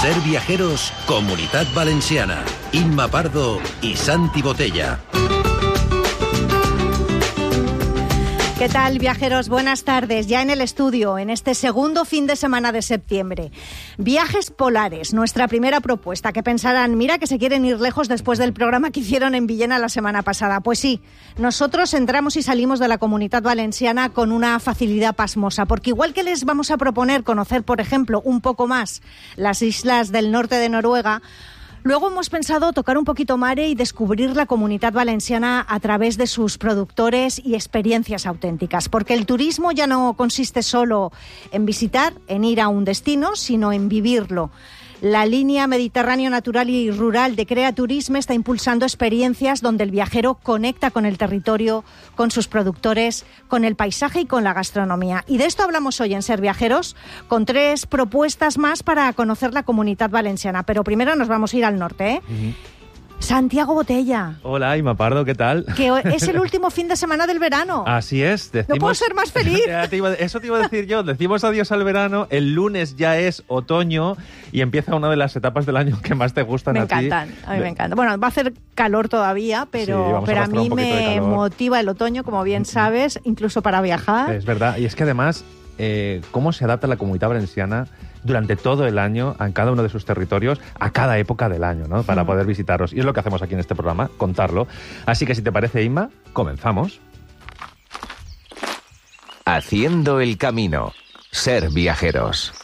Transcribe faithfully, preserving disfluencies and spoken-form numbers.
Ser Viajeros, Comunitat Valenciana. Inma Pardo y Santi Botella. ¿Qué tal, viajeros? Buenas tardes. Ya en el estudio, en este segundo fin de semana de septiembre. Viajes polares, nuestra primera propuesta. Que pensarán, mira que se quieren ir lejos después del programa que hicieron en Villena la semana pasada. Pues sí, nosotros entramos y salimos de la Comunitat Valenciana con una facilidad pasmosa. Porque igual que les vamos a proponer conocer, por ejemplo, un poco más las islas del norte de Noruega, luego hemos pensado tocar un poquito mare y descubrir la Comunitat Valenciana a través de sus productores y experiencias auténticas. Porque el turismo ya no consiste solo en visitar, en ir a un destino, sino en vivirlo. La línea Mediterráneo Natural y Rural de Crea Turisme está impulsando experiencias donde el viajero conecta con el territorio, con sus productores, con el paisaje y con la gastronomía. Y de esto hablamos hoy en Ser Viajeros, con tres propuestas más para conocer la Comunitat Valenciana. Pero primero nos vamos a ir al norte, ¿eh? Uh-huh. Santiago Botella. Hola, Inma Pardo, ¿qué tal? Que es el último fin de semana del verano. Así es. Decimos... No puedo ser más feliz. Eso te iba a decir yo. Decimos adiós al verano, el lunes ya es otoño y empieza una de las etapas del año que más te gustan me a ti. Me encantan, a mí me encanta. Bueno, va a hacer calor todavía, pero, sí, pero a, a mí me motiva el otoño, como bien sabes, incluso para viajar. Es verdad, y es que además, eh, cómo se adapta la Comunitat Valenciana durante todo el año, a cada uno de sus territorios, a cada época del año, ¿no? Para poder visitarlos. Y es lo que hacemos aquí en este programa, contarlo. Así que si te parece, Inma, comenzamos. Haciendo el camino. Ser Viajeros.